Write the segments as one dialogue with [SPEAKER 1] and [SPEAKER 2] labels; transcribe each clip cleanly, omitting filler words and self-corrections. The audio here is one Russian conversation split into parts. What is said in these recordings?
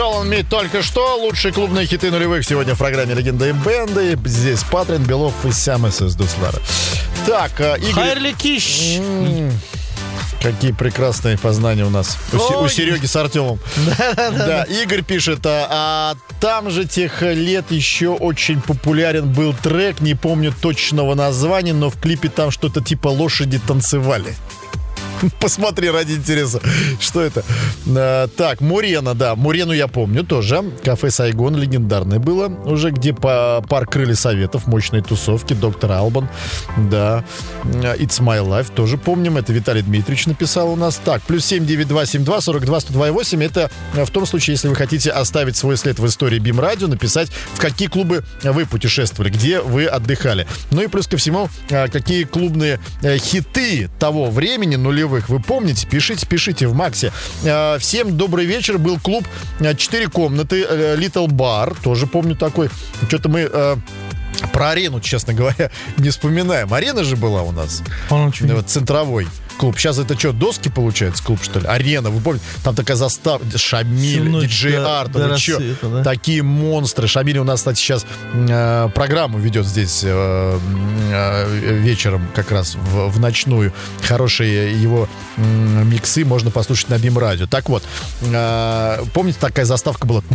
[SPEAKER 1] Call on Me только что. Лучшие клубные хиты нулевых сегодня в программе «Легенда и бенды». Здесь Патрин, Белов и Сямес из Дуслара. Так, Игорь...
[SPEAKER 2] Хайрли Киш.
[SPEAKER 1] Какие прекрасные познания у нас у Сереги с Артемом. Да, Игорь пишет, а там же тех лет еще очень популярен был трек, не помню точного названия, но в клипе там что-то типа «Лошади танцевали». Посмотри ради интереса, что это. Так, Мурена, да, Мурену я помню тоже. Кафе Сайгон легендарное было. Уже где парк Крылья Советов, мощные тусовки, Доктор Албан. Да, It's My Life тоже помним. Это Виталий Дмитриевич написал у нас. Так, +7 9272 42 102 это в том случае, если вы хотите оставить свой след в истории БИМ-радио, написать, в какие клубы вы путешествовали, где вы отдыхали. Ну и плюс ко всему, какие клубные хиты того времени, нулевых, вы помните, пишите в Максе. Всем добрый вечер. Был клуб 4 комнаты, Little Bar, тоже помню такой. Что-то мы про арену, честно говоря, не вспоминаем. Арена же была у нас. Центровой клуб. Сейчас это что, доски, получается, клуб, что ли? Арена, вы помните? Там такая застава, Шамиль, диджей Арт, да? Такие монстры. Шамиль у нас, кстати, сейчас программу ведет здесь вечером, как раз в ночную. Хорошие его миксы можно послушать на БИМ-радио. Так вот, помните, такая заставка была?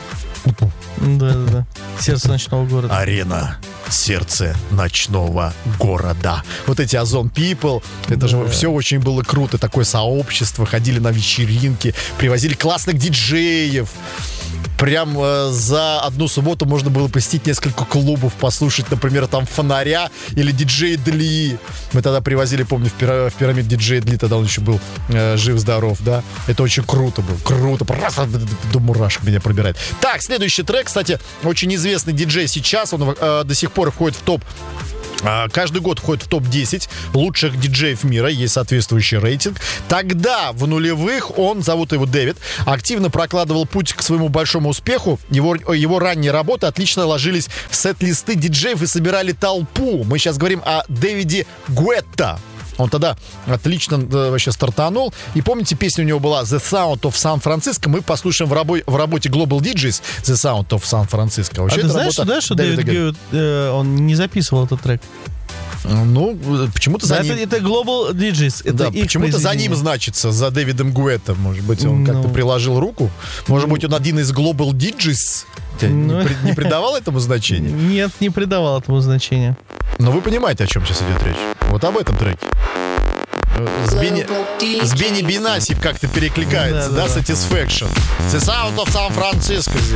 [SPEAKER 2] Да. Сердце ночного города.
[SPEAKER 1] Арена. Сердце ночного города. Вот эти Озон People, это же все очень было круто. Такое сообщество, ходили на вечеринки, привозили классных диджеев. Прям за одну субботу можно было посетить несколько клубов, послушать, например, там Фонаря или диджея Дли. Мы тогда привозили, помню, в пирамид диджея Дли, тогда он еще был жив-здоров, да. Это очень круто было, круто, просто до мурашек меня пробирает. Так, следующий трек, кстати, очень известный диджей сейчас, он до сих пор входит в топ. Каждый год входит в топ-10 лучших диджеев мира, есть соответствующий рейтинг. Тогда, в нулевых, зовут его Дэвид, активно прокладывал путь к своему большому успеху. Его ранние работы отлично ложились в сет-листы диджеев и собирали толпу. Мы сейчас говорим о Дэвиде Гуэтта. Он тогда отлично вообще стартанул. И помните, песня у него была The Sound of San Francisco. Мы послушаем в работе Global DJs The Sound of San Francisco. Вообще,
[SPEAKER 2] ты знаешь, что Дэвид Гуэтт, он не записывал этот трек?
[SPEAKER 1] Ну, почему-то за ним...
[SPEAKER 2] Это Global DJs. Это
[SPEAKER 1] почему-то за ним значится, за Дэвидом Гуэттом. Может быть, он как-то приложил руку? Может быть, он один из Global DJs? Не придавал этому значения?
[SPEAKER 2] Нет, не придавал этому значения.
[SPEAKER 1] Но вы понимаете, о чем сейчас идет речь. Вот об этом треке. С Бенни Бенаси как-то перекликается, да, Satisfaction. The Sound of San Francisco.